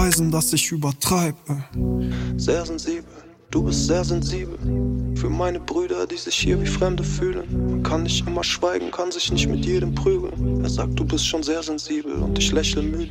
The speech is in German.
beweisen, dass ich übertreibe. Sehr sensibel, du bist sehr sensibel. Für meine Brüder, die sich hier wie Fremde fühlen. Man kann nicht immer schweigen, kann sich nicht mit jedem prügeln. Er sagt, du bist schon sehr sensibel und ich lächle müde.